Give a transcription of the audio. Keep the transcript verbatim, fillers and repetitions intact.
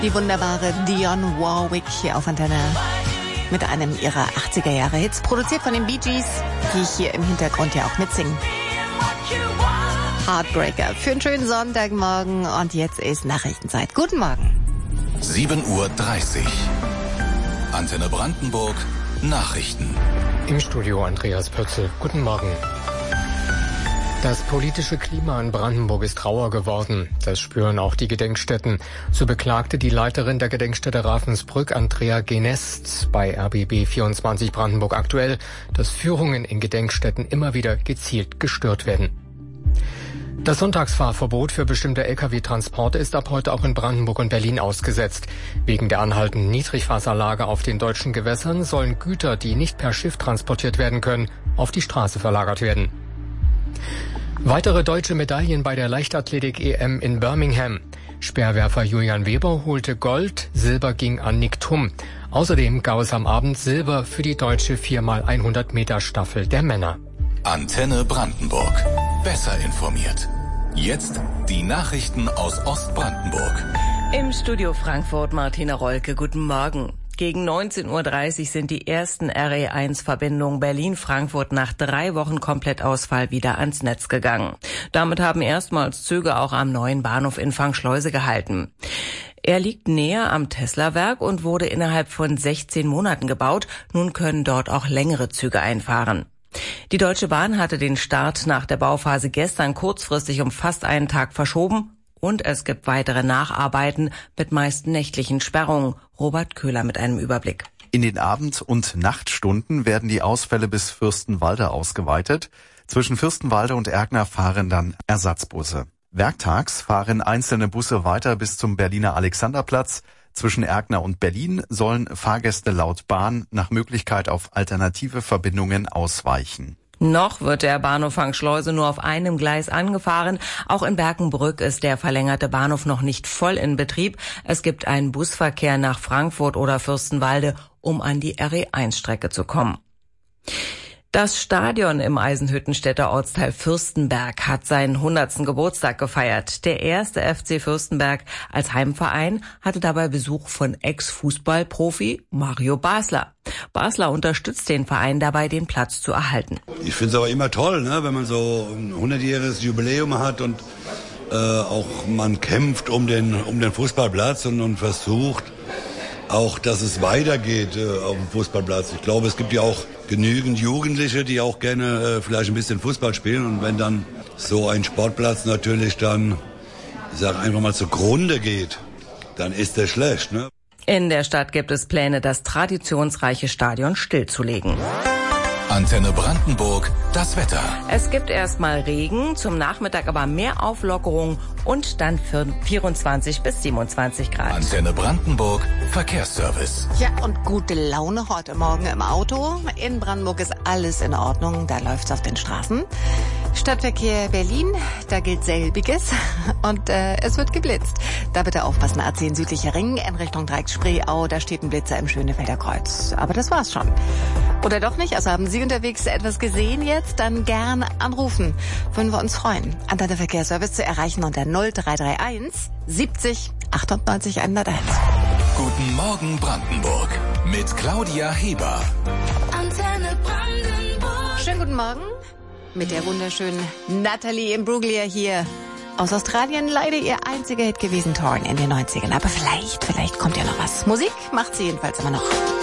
Die wunderbare Dionne Warwick hier auf Antenne mit einem ihrer achtziger Jahre Hits, produziert von den Bee Gees, die hier im Hintergrund ja auch mitsingen. Heartbreaker für einen schönen Sonntagmorgen und jetzt ist Nachrichtenzeit. Guten Morgen. sieben Uhr dreißig. Antenne Brandenburg, Nachrichten. Im Studio Andreas Pötzl. Guten Morgen. Das politische Klima in Brandenburg ist rauer geworden. Das spüren auch die Gedenkstätten. So beklagte die Leiterin der Gedenkstätte Ravensbrück, Andrea Genest, bei R B B vierundzwanzig Brandenburg aktuell, dass Führungen in Gedenkstätten immer wieder gezielt gestört werden. Das Sonntagsfahrverbot für bestimmte L K W-Transporte ist ab heute auch in Brandenburg und Berlin ausgesetzt. Wegen der anhaltenden Niedrigwasserlage auf den deutschen Gewässern sollen Güter, die nicht per Schiff transportiert werden können, auf die Straße verlagert werden. Weitere deutsche Medaillen bei der Leichtathletik-E M in Birmingham. Speerwerfer Julian Weber holte Gold, Silber ging an Nick Thum. Außerdem gab es am Abend Silber für die deutsche vier mal hundert Meter Staffel der Männer. Antenne Brandenburg. Besser informiert. Jetzt die Nachrichten aus Ostbrandenburg. Im Studio Frankfurt Martina Rolke, guten Morgen. Gegen neunzehn Uhr dreißig sind die ersten R E eins Verbindungen Berlin-Frankfurt nach drei Wochen Komplettausfall wieder ans Netz gegangen. Damit haben erstmals Züge auch am neuen Bahnhof in Fangschleuse gehalten. Er liegt näher am Tesla-Werk und wurde innerhalb von sechzehn Monaten gebaut. Nun können dort auch längere Züge einfahren. Die Deutsche Bahn hatte den Start nach der Bauphase gestern kurzfristig um fast einen Tag verschoben. Und es gibt weitere Nacharbeiten mit meist nächtlichen Sperrungen. Robert Köhler mit einem Überblick. In den Abend- und Nachtstunden werden die Ausfälle bis Fürstenwalde ausgeweitet. Zwischen Fürstenwalde und Erkner fahren dann Ersatzbusse. Werktags fahren einzelne Busse weiter bis zum Berliner Alexanderplatz. Zwischen Erkner und Berlin sollen Fahrgäste laut Bahn nach Möglichkeit auf alternative Verbindungen ausweichen. Noch wird der Bahnhof Fangschleuse nur auf einem Gleis angefahren. Auch in Berkenbrück ist der verlängerte Bahnhof noch nicht voll in Betrieb. Es gibt einen Busverkehr nach Frankfurt oder Fürstenwalde, um an die R E eins Strecke zu kommen. Das Stadion im Eisenhüttenstädter Ortsteil Fürstenberg hat seinen hundertsten Geburtstag gefeiert. Der erste F C Fürstenberg als Heimverein hatte dabei Besuch von Ex-Fußballprofi Mario Basler. Basler unterstützt den Verein dabei, den Platz zu erhalten. Ich finde es aber immer toll, ne, wenn man so ein hundertjähriges Jubiläum hat und äh, auch man kämpft um den, um den Fußballplatz und, und versucht auch, dass es weitergeht äh, auf dem Fußballplatz. Ich glaube, es gibt ja auch genügend Jugendliche, die auch gerne äh, vielleicht ein bisschen Fußball spielen. Und wenn dann so ein Sportplatz natürlich dann, ich sage einfach mal, zugrunde geht, dann ist der schlecht, ne? In der Stadt gibt es Pläne, das traditionsreiche Stadion stillzulegen. Antenne Brandenburg, das Wetter. Es gibt erstmal Regen, zum Nachmittag aber mehr Auflockerung und dann vierundzwanzig bis siebenundzwanzig Grad. Antenne Brandenburg, Verkehrsservice. Ja, und gute Laune heute Morgen im Auto. In Brandenburg ist alles in Ordnung, da läuft's auf den Straßen. Stadtverkehr Berlin, da gilt selbiges und äh, es wird geblitzt. Da bitte aufpassen, A zehn südlicher Ring in Richtung Dreiecksspreeau, da steht ein Blitzer im Schönefelder Kreuz. Aber das war's schon. Oder doch nicht? Also haben Sie unterwegs etwas gesehen jetzt? Dann gern anrufen. Würden wir uns freuen. Antenne Verkehrsservice zu erreichen unter null drei drei eins siebzig achtundneunzig hunderteins. Guten Morgen Brandenburg mit Claudia Heber. Antenne Brandenburg. Schönen guten Morgen mit der wunderschönen Natalie Imbruglia hier aus Australien. Leider ihr einziger Hit gewesen, Torn in den neunzigern. Aber vielleicht, vielleicht kommt ja noch was. Musik macht sie jedenfalls immer noch.